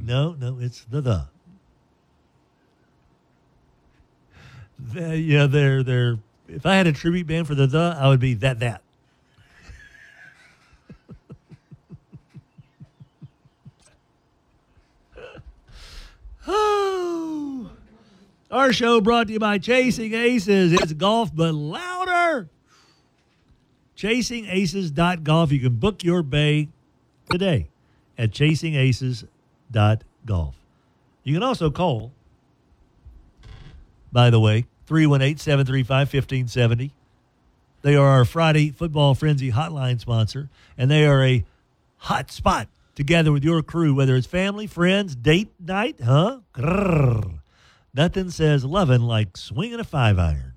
No, it's the. Yeah, they're. If I had a tribute band for the, I would be that. Oh, our show brought to you by Chasing Aces. It's golf, but louder. ChasingAces.golf. You can book your bay today at ChasingAces.golf. You can also call, by the way, 318-735-1570. They are our Friday Football Frenzy hotline sponsor, and they are a hot spot to gather with your crew, whether it's family, friends, date night, huh? Grrr. Nothing says loving like swinging a 5-iron.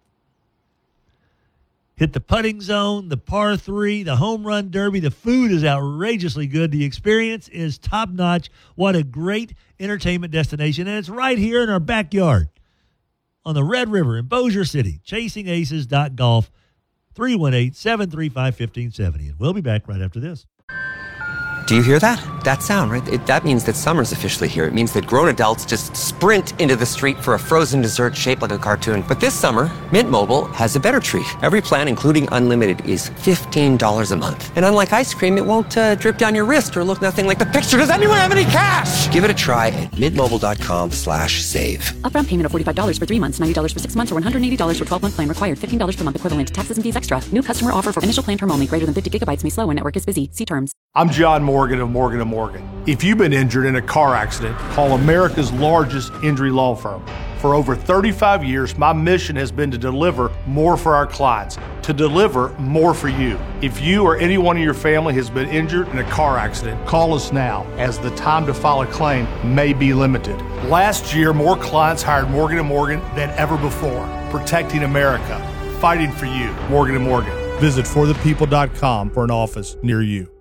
Hit the putting zone, the par 3, the home run derby. The food is outrageously good. The experience is top-notch. What a great entertainment destination, and it's right here in our backyard on the Red River in Bossier City. ChasingAces.golf, 318-735-1570. And we'll be back right after this. Do you hear that? That sound, right? That means that summer's officially here. It means that grown adults just sprint into the street for a frozen dessert shaped like a cartoon. But this summer, Mint Mobile has a better treat. Every plan, including unlimited, is $15 a month. And unlike ice cream, it won't drip down your wrist or look nothing like the picture. Does anyone have any cash? Give it a try at mintmobile.com/save. Upfront payment of $45 for 3 months, $90 for 6 months, or $180 for 12-month plan required. $15 per month equivalent. Taxes and fees extra. New customer offer for initial plan term only. Greater than 50 gigabytes may slow when network is busy. See terms. I'm John Morgan of Morgan & Morgan. If you've been injured in a car accident, call America's largest injury law firm. For over 35 years, my mission has been to deliver more for our clients, to deliver more for you. If you or anyone in your family has been injured in a car accident, call us now, as the time to file a claim may be limited. Last year, more clients hired Morgan & Morgan than ever before, protecting America, fighting for you. Morgan & Morgan. Visit forthepeople.com for an office near you.